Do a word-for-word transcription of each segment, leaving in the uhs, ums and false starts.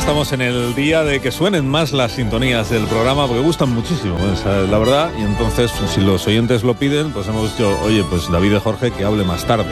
estamos en el día de que suenen más las sintonías del programa, porque gustan muchísimo, esa es la verdad, y entonces, si los oyentes lo piden, pues hemos dicho, oye, pues David de Jorge que hable más tarde.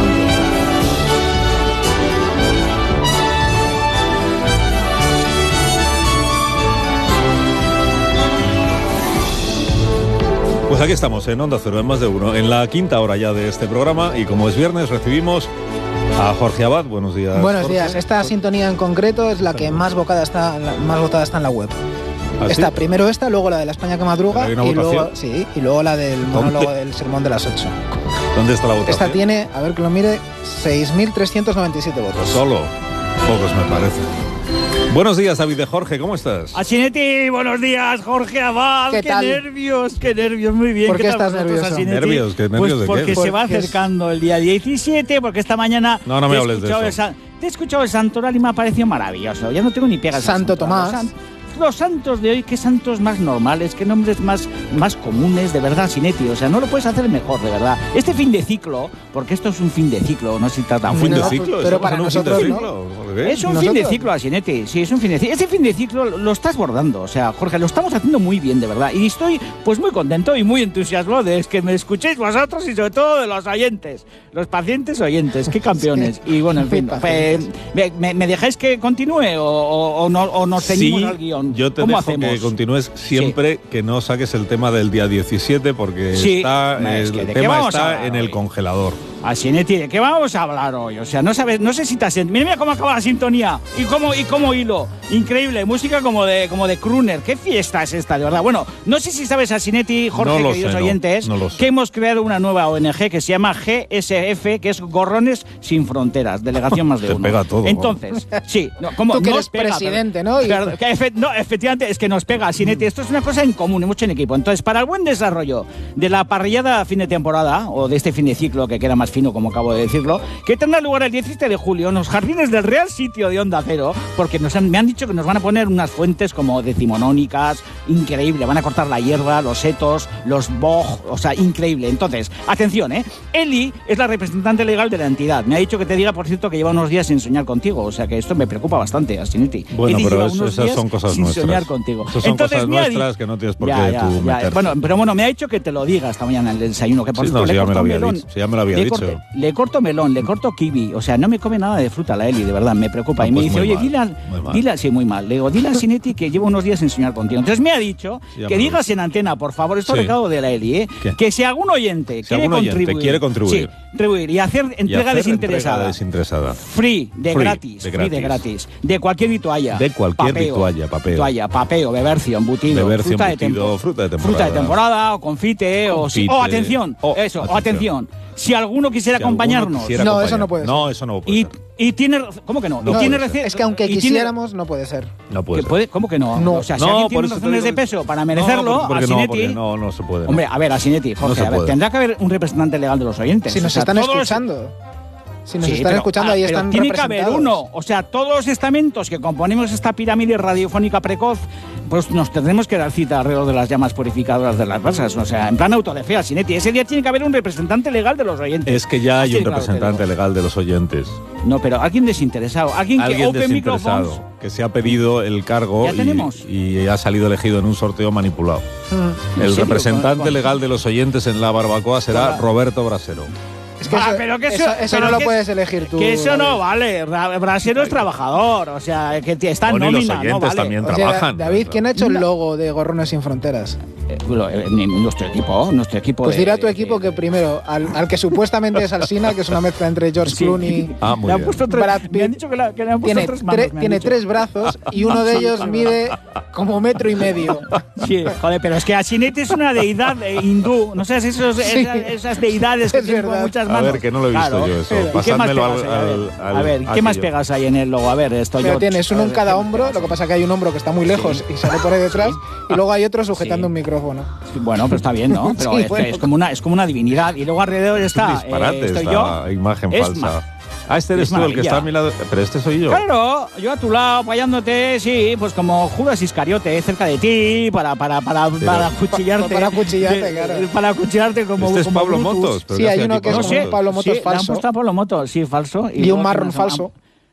Pues aquí estamos, en Onda Cero, en Más de Uno, en la quinta hora ya de este programa, y como es viernes recibimos a Jorge Abad. Buenos días. Buenos Jorge. días. Esta sintonía en concreto es la que más vocada está, más votada está en la web. ¿Ah, esta, sí? primero esta, luego la de la España que madruga y luego, sí, y luego la del monólogo del sermón de las ocho. ¿Dónde está la votación? Esta tiene, a ver que lo mire, seis mil trescientos noventa y siete votos. Solo. Pocos me parece. Buenos días, David de Jorge, ¿cómo estás? Asinetti, buenos días, Jorge Abad. ¿Qué qué tal? nervios, qué nervios, muy bien. ¿Por qué tal estás vosotros, nervioso? Asinetti? ¿Nervios? ¿Qué nervios pues de porque qué? se va Porque es- acercando el día diecisiete, porque esta mañana... No, no me te he hables de escuchado eso. el san- Te he escuchado el santoral y me ha parecido maravilloso. Ya no tengo ni pegas. al Santo santoral. Tomás. Los, san- los santos de hoy, qué santos más normales, qué nombres más, más comunes, de verdad, Asinetti. O sea, no lo puedes hacer mejor, de verdad. Este fin de ciclo, porque esto es un fin de ciclo, no se trata ¿Un fin de No, ciclo? pero ¿Estamos para en un fin de nosotros, ¿no? ciclo? ¿Por qué? Es un ¿Nosotros? fin de ciclo, Asinetti, sí, es un fin de ciclo. Este fin de ciclo lo estás bordando, o sea, Jorge, lo estamos haciendo muy bien, de verdad. Y estoy, pues, muy contento y muy entusiasmado de que me escuchéis vosotros y sobre todo de los oyentes, los pacientes oyentes, qué campeones. Y bueno, en fin, Muy pues, pacientes. me, me- ¿me dejáis que continúe o, o- o no, o nos ceñimos Sí, al guión? yo te ¿Cómo dejo hacemos? que continúes siempre que no saques el tema del día diecisiete, porque Sí, está, es el que ¿de qué tema vamos a está hablar en el hoy? congelador. Asinetti, ¿de qué vamos a hablar hoy? O sea, no sabes, no sé si te has... Mira, mira cómo acaba la sintonía y cómo, y cómo hilo. Increíble, música como de, como de crooner. ¿Qué fiesta es esta, de verdad? Bueno, no sé si sabes, Asinetti, Jorge, No lo queridos sé, no, oyentes, no lo sé. que hemos creado una nueva O N G que se llama G S F, que es Gorrones Sin Fronteras, Delegación Más de Te Uno. pega todo. Entonces, sí, no, como Tú que no eres os pega, presidente, pero- ¿no? Y- pero- que efe- no, efectivamente, es que nos pega, Asinetti. Esto es una cosa en común, mucho en equipo. Entonces, para el buen desarrollo de la parrillada a fin de temporada, o de este fin de ciclo, que queda más fino, como acabo de decirlo, que tendrá lugar el diecisiete de julio en los jardines del Real Sitio de Onda Cero, porque nos han- me han dicho que nos van a poner unas fuentes como decimonónicas, increíble, van a cortar la hierba, los setos, los boj, o sea, increíble. Entonces, atención, ¿eh? Eli es la representante legal de la entidad. Me ha dicho que te diga, por cierto, que lleva unos días sin soñar contigo, o sea que esto me preocupa bastante, Asinetti. Bueno, Eli pero lleva eso- unos esas días son cosas sin nuestras. soñar contigo. Esas son Entonces, cosas me ha nuestras di- que no tienes por Ya, qué ya, tú ya. meterte. Bueno, pero bueno, me ha dicho que te lo diga esta mañana en el desayuno, que por Sí, cierto, no, le sí, ya me corto lo había melón. dicho, sí, ya me lo había le dicho. corto- le corto melón, le corto kiwi, o sea, no me come nada de fruta la Eli, de verdad, me preocupa. No, y me pues dice, muy oye, mal, dile, muy al- mal. dile, sí, muy mal. Le digo, dile a Sinetti que llevo unos días sin soñar contigo. Entonces me ha dicho Sí, ya que me lo digas dice. en antena, por favor, esto Sí. es recado de la Eli, ¿eh? ¿Qué? Que si algún oyente Si quiere algún oyente contribuir, quiere contribuir. sí, contribuir y hacer Y entrega hacer desinteresada. entrega desinteresada. Free, de Free, gratis, de free de gratis. gratis. De cualquier vitualla. De cualquier Papeo, vitualla, papeo. Vitualla, papeo, bebercio, embutido. Bebercio, fruta, embutido, de tempo- fruta de temporada. fruta de temporada, o confite, o, si- Confite. o atención, O, eso, o atención. atención. Si alguno quisiera Si alguno acompañarnos. quisiera No, acompañar- eso no puede ser. No, eso no puede Y, ser. y tiene. ¿Cómo que no? No y tiene puede ser. reci- Es que aunque y tiene- quisiéramos, no puede ser. No puede que ser. puede- ¿Cómo que no? No. O sea, si No, alguien por tiene eso te razones digo- de peso para merecerlo, No, porque a no, Sinetti. porque no, no se puede. no. Hombre, a ver, a Sinetti, Jorge, se a ver, puede. tendrá que haber un representante legal de los oyentes. Si nos O sea, están todos- escuchando. Si nos Sí, están pero- escuchando, ah, ahí pero están tiene que haber representados. uno. O sea, todos los estamentos que componemos esta pirámide radiofónica precoz, pues nos tendremos que dar cita alrededor de las llamas purificadoras de las masas. O sea, en plan autodefea, Sinetti. Ese día tiene que haber un representante legal de los oyentes. Es que ya hay Así un de claro te representante digo. legal de los oyentes. No, pero alguien desinteresado. Alguien, que Alguien open desinteresado microphones. que se ha pedido el cargo ¿Ya y, tenemos? y ha salido elegido en un sorteo manipulado. Mm. El serio? representante ¿Con- con- legal de los oyentes en la barbacoa será Con- Roberto Brasero. Es que Ah, eso, pero que eso- eso, eso pero no lo que- puedes elegir tú. Que eso no David. vale. Ra- Brasero es trabajador. O sea, que t- está en Bueno, y los nómina, no oyentes vale. también O sea, trabajan. David, ¿quién ha hecho el No. logo de Gorrones Sin Fronteras? Eh, lo- eh, ni- nuestro equipo, nuestro equipo. Pues de- dirá tu de- equipo que primero, al, al que supuestamente es Alsina, que es una mezcla entre George Sí. Clooney. Ah, muy Le han bien. puesto tres, Brad me han Pitt. dicho que, la- que le han puesto Tiene, tres manos. tre- me han tiene dicho. tres brazos y uno de ellos mide como metro y medio. Sí, joder, pero es que Asinetti es una deidad eh, hindú. No sé, esos, Sí. esas, esas deidades que Es tienen con verdad. muchas A manos. ver, que no lo he visto Claro. yo eso. ¿Y qué más Pasádmelo pegas al- ahí? A ver, al- al- a ver, ¿qué aquello. más pegas ahí en el logo? A ver, esto Pero George. tienes A uno en ver, cada ¿qué hombro, pegas lo que ahí? pasa es que hay un hombro que está muy lejos Sí. y sale por ahí detrás, y luego hay otro sujetando Sí. un micrófono. Bueno, pero está bien, ¿no? Pero Sí, es, que bueno. es como una, es como una divinidad. Y luego alrededor Es un está. disparate eh, estoy esta yo. imagen Es falsa. ma- Ah, este eres es tú el que maravilla. está a mi lado. Pero este soy yo. Claro, yo a tu lado apoyándote, sí, pues como Judas Iscariote, cerca de ti, para, para, para, Pero- para cuchillarte. Para cuchillarte, De- claro. Para cuchillarte como. Este es como Pablo Brutus. Motos. ¿pero Sí, qué hay hace uno aquí que es No Pablo sé, como Pablo Motos sí, le han falso. puesto a Pablo Motos, sí, falso. Y un luego marrón nos- falso.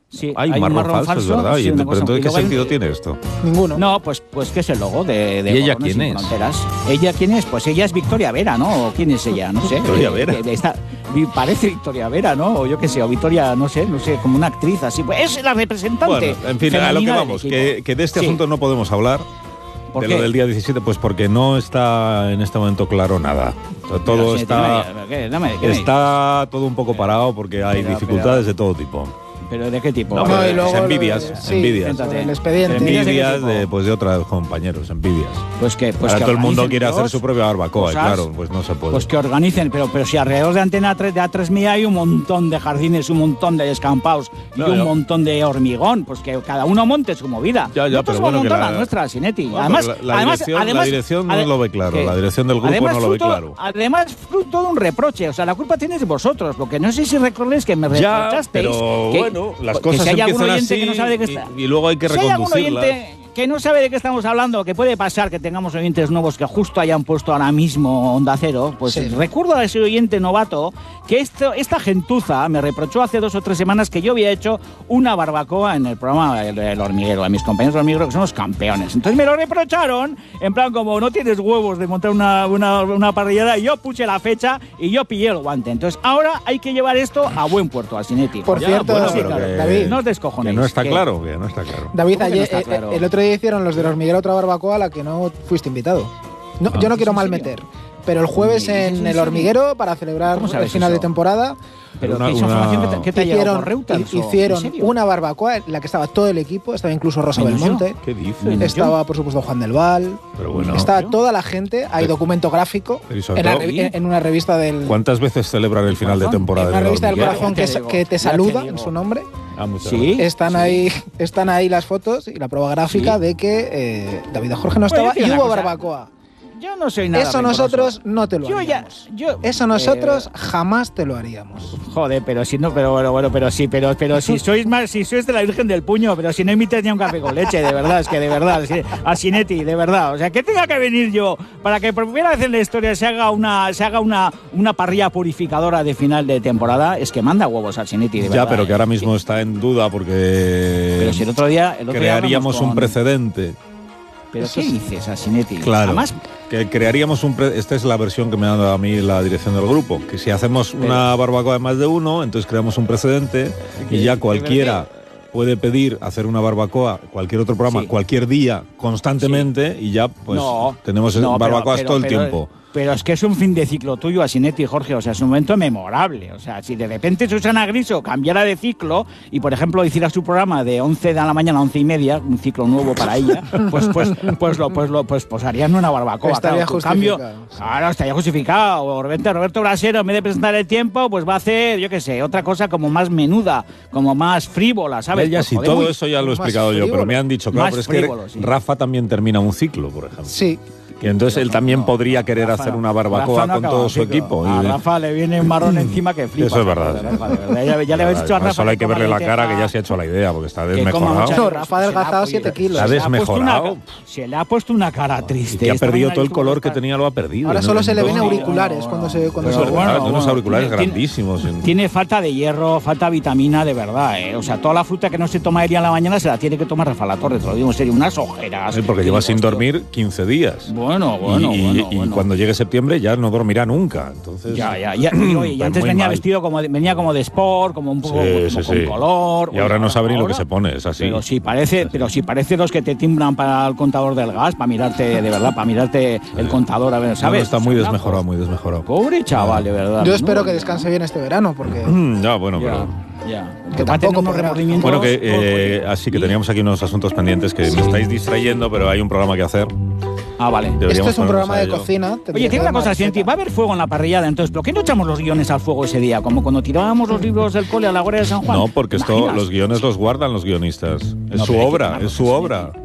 Sí, hay, hay marrón, marrón falso, falso, es verdad. Sí, ¿Pero entonces qué sentido hay... tiene esto? Ninguno. No, pues, pues que es el logo de, de ¿Y ella quién es? Fronteras. ¿Ella quién es? Pues ella es Victoria Vera, ¿no? ¿O quién es ella? No sé. Victoria Vera. Eh, está, parece Victoria Vera, ¿no? O yo qué sé, o Victoria, no sé, no sé, como una actriz así. Pues es la representante. Bueno, en fin, a lo que vamos, que, que de este sí. asunto no podemos hablar. De lo del día diecisiete, pues porque no está en este momento claro nada. O sea, todo pero, está, ¿qué, dame, qué está todo un poco parado porque hay pero, dificultades pero, de todo tipo. ¿Pero de qué tipo? No, no, y luego, envidias, sí, envidias. El expediente. Envidias de, pues, de otros compañeros, envidias. Pues que, pues Ahora que todo el mundo quiere hacer su propia barbacoa, cosas, y claro, pues no se puede. Pues que organicen, pero, pero si alrededor de Antena tres, de A tres Media hay un montón de jardines, un montón de descampados no, y un yo. montón de hormigón, pues que cada uno monte su movida. Ya, ya, pero bueno, que la, la nuestra, Sinetti. Bueno, además, la, la, además, dirección, además, la dirección además, no lo ve claro, que, la dirección del grupo además, no lo ve fruto, claro. Además, fruto de un reproche, o sea, la culpa tiene de vosotros, porque no sé si recordáis que me reprochasteis. Ya, pero que, bueno, las cosas que si empiezan así que no sabe de qué y, está. y luego hay que si reconducirlas. Hay oyente que no sabe de qué estamos hablando, que puede pasar que tengamos oyentes nuevos que justo hayan puesto ahora mismo Onda Cero, pues sí. recuerdo a ese oyente novato que esto, esta gentuza me reprochó hace dos o tres semanas que yo había hecho una barbacoa en el programa El, el Hormiguero, a mis compañeros del Hormiguero que son los campeones. Entonces me lo reprocharon, en plan como no tienes huevos de montar una, una, una parrillada, y yo puse la fecha y yo pillé el guante. Entonces ahora hay que llevar esto a buen puerto, a Sinetti. Por ya, cierto, bueno, sí, pero claro, que, David, no os descojonéis. Que no está que, claro, que no está claro. David, ayer, no está claro? el otro día hicieron los del Hormiguero otra barbacoa a la que no fuiste invitado. No, ah, yo no quiero mal meter, pero el jueves en el Hormiguero, para celebrar el final de temporada, pero una, esa información una... que te, que te hicieron, Reuters, hicieron una barbacoa en la que estaba todo el equipo, estaba incluso Rosa Belmonte, ¿qué dices? Estaba por supuesto Juan del Val, pero bueno, estaba toda la gente, hay documento gráfico en, la, en, en una revista del... ¿Cuántas veces celebran el final de temporada? En una revista del Corazón que, que te saluda en su nombre. Ah, sí, están sí. ahí están ahí las fotos y la prueba gráfica sí. de que eh, David Jorge no estaba y hubo barbacoa. Yo no soy nada Eso rencoroso. Nosotros no te lo yo haríamos. Ya, yo, Eso nosotros eh, jamás te lo haríamos. Joder, pero si no, pero bueno, bueno, pero sí, pero, pero si sois más, si sois de la Virgen del Puño, pero si no emites ni un café con leche, de verdad, es que de verdad, es que, a Sinetti, de verdad, o sea, que tenga que venir yo para que por primera vez en la historia se haga una, se haga una, una parrilla purificadora de final de temporada, es que manda huevos a Sinetti, de verdad. Ya, pero que ahora mismo sí. está en duda porque pero si el otro día, el otro crearíamos día con... un precedente. ¿Pero qué dices, Asinetti? Claro, Además, que crearíamos un... Pre esta es la versión que me ha dado a mí la dirección del grupo, que si hacemos pero, una barbacoa de más de uno, entonces creamos un precedente y ya cualquiera puede pedir hacer una barbacoa, cualquier otro programa, sí. cualquier día, constantemente, sí. y ya pues no, tenemos no, barbacoas pero, pero, todo el pero, tiempo. Pero es que es un fin de ciclo tuyo, Asinetti, Jorge, o sea, es un momento memorable. O sea, si de repente Susana Griso cambiara de ciclo y, por ejemplo, hiciera su programa de once de la mañana a once y media, un ciclo nuevo para ella, pues pues pues lo pues lo pues, pues harían una barbacoa. Estaría claro, justificado. Cambio, claro, estaría justificado. O Roberto, Roberto Brasero, en vez de presentar El Tiempo, pues va a hacer, yo qué sé, otra cosa como más menuda, como más frívola, ¿sabes? Ya, pues, sí, joder, todo muy, eso ya lo he explicado yo, pero me han dicho, claro, pero es frívolo, que sí. Rafa también termina un ciclo, por ejemplo. Sí. Y entonces él también no, podría querer Rafa, hacer una barbacoa no con todo su equipo. A Rafa le viene un marrón encima que flipa. Eso es verdad. Rafa, de verdad. Ya, ya le habéis dicho a Rafa. Solo hay que verle la cara que ya se ha hecho la idea, porque está desmejorado. No, Rafa ha adelgazado siete kilos. Ha desmejorado. Se le ha puesto una cara triste. Y que ha perdido todo el color que tenía, lo ha perdido. Ahora solo se le ven auriculares cuando se cuando se bueno, unos auriculares grandísimos. Tiene falta de hierro, falta de vitamina, de verdad. O sea, toda la fruta que no se toma ella en la mañana se la tiene que tomar Rafa La Torre. Te lo digo en serio, unas ojeras. Porque lleva sin dormir quince días. Bueno, bueno, bueno. Y cuando llegue septiembre ya no dormirá nunca. Entonces, ya, ya, ya. Y, oye, y antes venía mal. vestido como de, venía como de sport, como un poco sí, como sí, con sí. color. Y ahora oye, no sabe ni lo que se pone, es así. Pero sí parece, así. pero sí parece los que te timbran para el contador del gas, para mirarte, de verdad, para mirarte sí. el contador, a ver, ¿sabes? No, está muy desmejorado, muy desmejorado. Pobre chaval, de verdad. Yo espero que descanse bien este verano, porque... ya, bueno, ya, pero... Ya. Que tampoco unos bueno, que eh, así que teníamos aquí unos asuntos pendientes que sí. me estáis distrayendo, pero hay un programa que hacer. Ah, vale. Esto es un programa de cocina. Oye, tiene una cosa, Sinetti, va a haber fuego en la parrillada, entonces, ¿por qué no echamos los guiones al fuego ese día? Como cuando tirábamos los libros del cole a la Guardia de San Juan. No, porque esto, los guiones los guardan los guionistas. Es no, su obra, es su obra. Sinetti.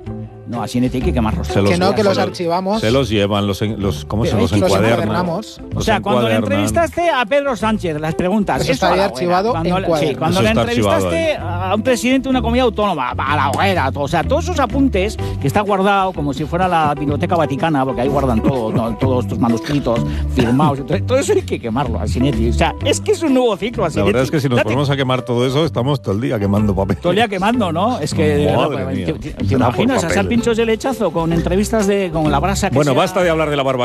No, a Sinetti hay que quemarlos. Se los- Que no, que los se archivamos. Se los llevan, los, en- los ¿cómo se Pero los es que los encuadernan? encuadernamos. O sea, cuando le encuadernan. entrevistaste a Pedro Sánchez, las preguntas. Eso a estaría la archivado hoguera. en Cuando, cuaderno. sí, cuando Eso le está archivado entrevistaste a un presidente de una comunidad autónoma, a la hoguera, todo. O sea, todos esos apuntes que está guardado como si fuera la Biblioteca Vaticana, porque ahí guardan todo, no, todos tus manuscritos firmados. Entonces, todo eso hay que quemarlo a Sinetti. O sea, es que es un nuevo ciclo a La Sinetti. verdad es que si nos Date- ponemos a quemar todo eso, estamos todo el día quemando papel. Todo el día quemando, ¿no? Es que, de verdad, Madre pues, mía. ¿te, te- te Será por imaginas a papel. pinchos de lechazo con entrevistas de con la brasa que Bueno, sea- basta de hablar de la barbacoa.